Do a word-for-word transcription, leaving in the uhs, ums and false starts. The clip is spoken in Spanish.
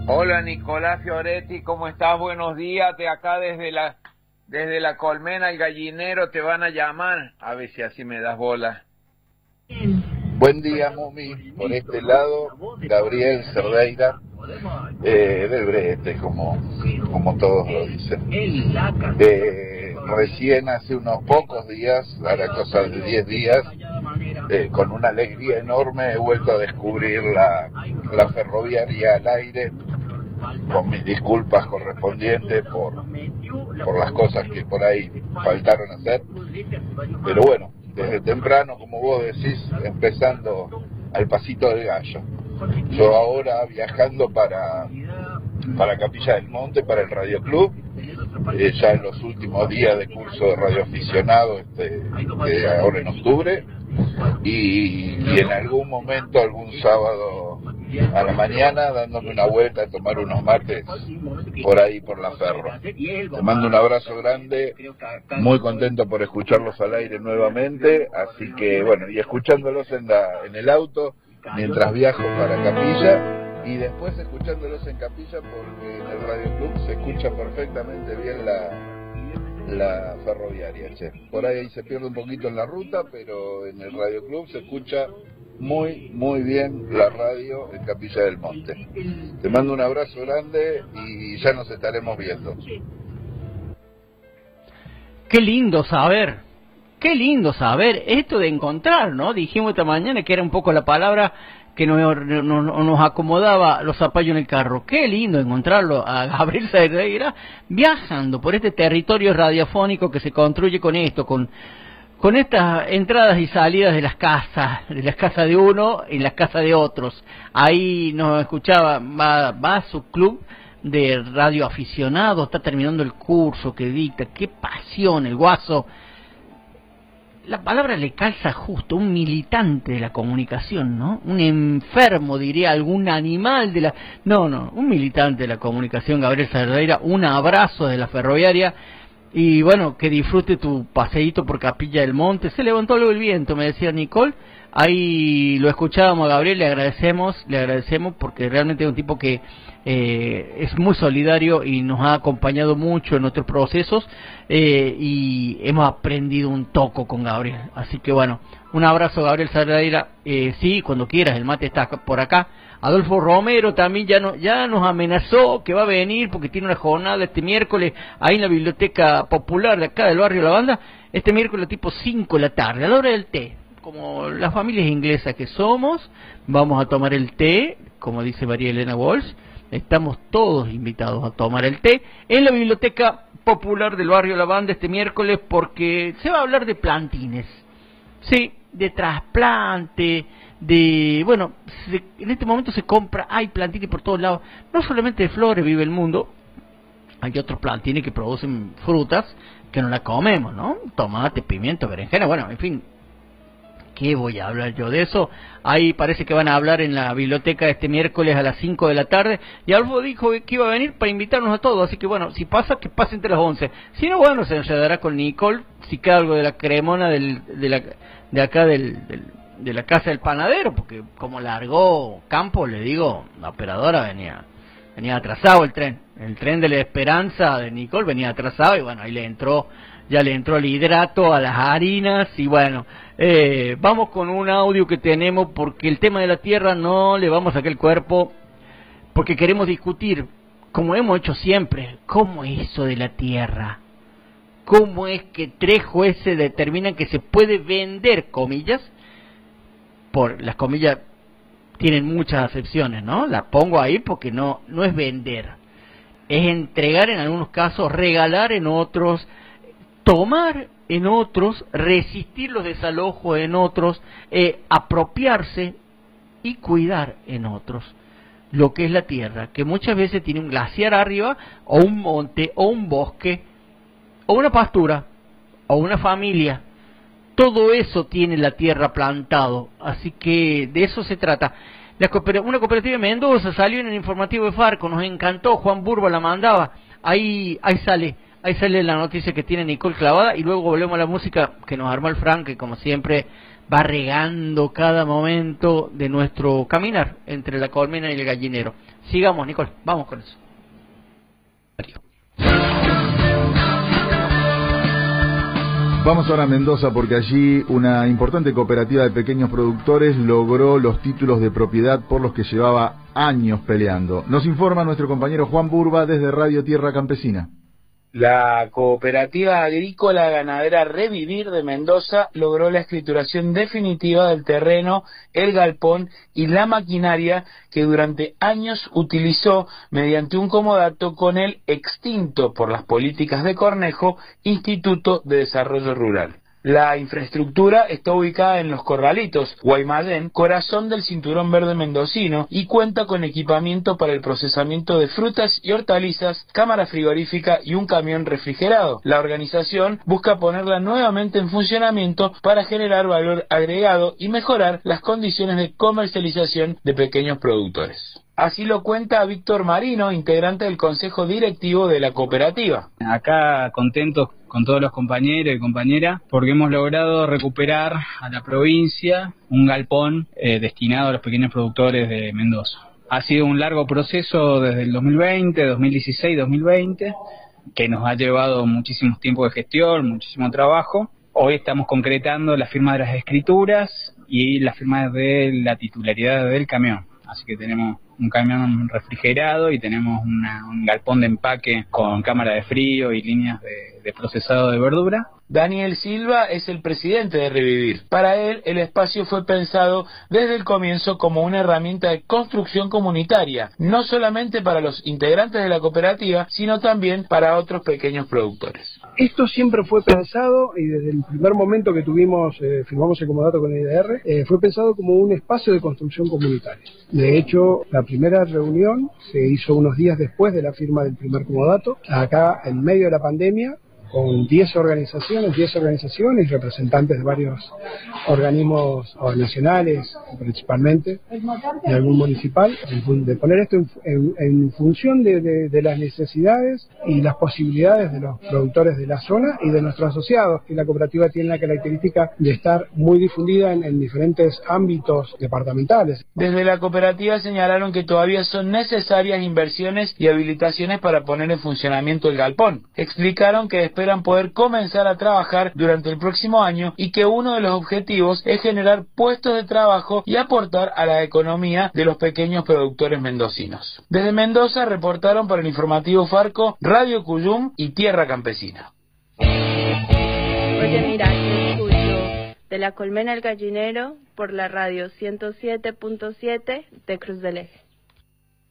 Hola Nicolás Fioretti, ¿cómo estás? Buenos días, de acá desde la desde la colmena, el gallinero, te van a llamar, a ver si así me das bola. Buen día, Mumi, por este lado, Gabriel Cerdeira, eh, del Brete, como, como todos lo dicen. Eh, recién hace unos pocos días, a la cosa de diez días, eh, con una alegría enorme he vuelto a descubrir la, la ferroviaria al aire, con mis disculpas correspondientes por, por las cosas que por ahí faltaron hacer, pero bueno, desde temprano, como vos decís, empezando al pasito del gallo. Yo ahora viajando para, para Capilla del Monte, para el Radio Club, eh, ya en los últimos días de curso de radioaficionado, este, eh, ahora en octubre, y, y en algún momento, algún sábado a la mañana, dándome una vuelta a tomar unos mates por ahí, por la Ferro. Te mando un abrazo grande, muy contento por escucharlos al aire nuevamente, así que bueno, y escuchándolos en, la, en el auto, mientras viajo para Capilla, y después escuchándolos en Capilla, porque en el Radio Club se escucha perfectamente bien la... la ferroviaria, che. Por ahí se pierde un poquito en la ruta, pero en el Radio Club se escucha muy, muy bien la radio en Capilla del Monte. Te mando un abrazo grande y ya nos estaremos viendo. Qué lindo saber, qué lindo saber esto de encontrar, ¿no? Dijimos esta mañana que era un poco la palabra que nos, nos, nos acomodaba los zapallos en el carro. Qué lindo encontrarlo a Gabriel Cerdeira viajando por este territorio radiofónico que se construye con esto, con, con estas entradas y salidas de las casas, de las casas de uno y las casas de otros. Ahí nos escuchaba, va, va a su club de radioaficionados, está terminando el curso que dicta, qué pasión el guaso. La palabra le calza justo, un militante de la comunicación, ¿no? Un enfermo, diría algún animal de la... No, no, un militante de la comunicación, Gabriel Cerdeira, un abrazo de la ferroviaria, y bueno, que disfrute tu paseíto por Capilla del Monte. Se levantó luego el viento, me decía Nicole, ahí lo escuchábamos a Gabriel, le agradecemos, le agradecemos porque realmente es un tipo que eh, es muy solidario y nos ha acompañado mucho en nuestros procesos, eh, y hemos aprendido un toco con Gabriel. Así que bueno, un abrazo Gabriel Cerdeira, eh, sí, cuando quieras, el mate está por acá. Adolfo Romero también ya, no, ya nos amenazó que va a venir porque tiene una jornada este miércoles ahí en la Biblioteca Popular de acá del barrio La Banda, este miércoles tipo cinco de la tarde, a la hora del té. Como las familias inglesas que somos, vamos a tomar el té, como dice María Elena Walsh, estamos todos invitados a tomar el té en la Biblioteca Popular del barrio La Banda este miércoles, porque se va a hablar de plantines, sí, de trasplante, de, bueno, se, en este momento se compra, hay plantines por todos lados, no solamente de flores vive el mundo, hay otros plantines que producen frutas que no las comemos, ¿no? Tomate, pimiento, berenjena, bueno, en fin. ¿Qué voy a hablar yo de eso? Ahí parece que van a hablar en la biblioteca este miércoles a las cinco de la tarde. Y Alfo dijo que iba a venir para invitarnos a todos. Así que bueno, si pasa, que pase entre las once. Si no, bueno, se enredará con Nicole. Si queda algo de la cremona del, de, la, de acá del, del, de la casa del panadero. Porque como largó Campo, le digo, la operadora venía, venía atrasado el tren. El tren de la esperanza de Nicole venía atrasado y bueno, ahí le entró... ya le entró el hidrato a las harinas y bueno, eh, vamos con un audio que tenemos porque el tema de la tierra no le vamos a sacar el cuerpo, porque queremos discutir, como hemos hecho siempre, cómo es eso de la tierra, cómo es que tres jueces determinan que se puede vender, comillas, por las comillas tienen muchas acepciones, ¿no? Las pongo ahí porque no, no es vender, es entregar en algunos casos, regalar en otros, tomar en otros, resistir los desalojos en otros, eh, apropiarse y cuidar en otros lo que es la tierra, que muchas veces tiene un glaciar arriba, o un monte, o un bosque, o una pastura, o una familia. Todo eso tiene la tierra plantado, así que de eso se trata. La cooper- una cooperativa de Mendoza salió en el informativo de Farco, nos encantó, Juan Burba la mandaba, ahí, ahí sale. Ahí sale la noticia que tiene Nicole clavada y luego volvemos a la música que nos armó el Frank, que como siempre va regando cada momento de nuestro caminar entre la colmena y el gallinero. Sigamos, Nicole, vamos con eso. Vamos ahora a Mendoza porque allí una importante cooperativa de pequeños productores logró los títulos de propiedad por los que llevaba años peleando. Nos informa nuestro compañero Juan Burba desde Radio Tierra Campesina. La Cooperativa Agrícola Ganadera Revivir de Mendoza logró la escrituración definitiva del terreno, el galpón y la maquinaria que durante años utilizó mediante un comodato con el extinto por las políticas de Cornejo Instituto de Desarrollo Rural. La infraestructura está ubicada en Los Corralitos, Guaymallén, corazón del cinturón verde mendocino, y cuenta con equipamiento para el procesamiento de frutas y hortalizas, cámara frigorífica y un camión refrigerado. La organización busca ponerla nuevamente en funcionamiento para generar valor agregado y mejorar las condiciones de comercialización de pequeños productores. Así lo cuenta Víctor Marino, integrante del Consejo Directivo de la cooperativa. Acá contentos con todos los compañeros y compañeras porque hemos logrado recuperar a la provincia un galpón eh, destinado a los pequeños productores de Mendoza. Ha sido un largo proceso desde el dos mil veinte, dos mil dieciséis, dos mil veinte, que nos ha llevado muchísimo tiempo de gestión, muchísimo trabajo. Hoy estamos concretando la firma de las escrituras y la firma de la titularidad del camión. Así que tenemos un camión refrigerado y tenemos una, un galpón de empaque con cámara de frío y líneas de, de procesado de verdura. Daniel Silva es el presidente de Revivir. Para él, el espacio fue pensado desde el comienzo como una herramienta de construcción comunitaria, no solamente para los integrantes de la cooperativa, sino también para otros pequeños productores. Esto siempre fue pensado, y desde el primer momento que tuvimos, eh, firmamos el comodato con el I D R, eh, fue pensado como un espacio de construcción comunitaria. De hecho, la primera reunión se hizo unos días después de la firma del primer comodato, acá en medio de la pandemia, con diez organizaciones, diez organizaciones y representantes de varios organismos nacionales, principalmente, y algún municipal, de poner esto en, en, en función de, de, de las necesidades y las posibilidades de los productores de la zona y de nuestros asociados, que la cooperativa tiene la característica de estar muy difundida en, en diferentes ámbitos departamentales. Desde la cooperativa señalaron que todavía son necesarias inversiones y habilitaciones para poner en funcionamiento el galpón. Explicaron que esperan poder comenzar a trabajar durante el próximo año y que uno de los objetivos es generar puestos de trabajo y aportar a la economía de los pequeños productores mendocinos. Desde Mendoza reportaron para el informativo Farco, Radio Cuyum y Tierra Campesina. Oye, mira, yo escucho de la Colmena al Gallinero por la radio ciento siete punto siete de Cruz del Eje.